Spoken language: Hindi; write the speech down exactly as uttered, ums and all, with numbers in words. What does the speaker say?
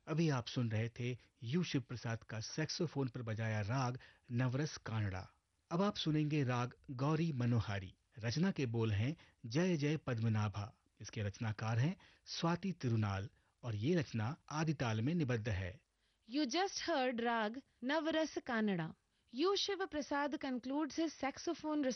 अभी आप सुन रहे थे यू शिव प्रसाद का सैक्सोफोन पर बजाया राग नवरस कानड़ा। अब आप सुनेंगे राग गौरी मनोहारी। रचना के बोल हैं जय जय पद्मनाभा। इसके रचनाकार हैं स्वाति तिरुनाल और ये रचना आदिताल में निबद्ध है। You just heard Rag Navarasa Kannada. U. Shiva Prasad concludes his saxophone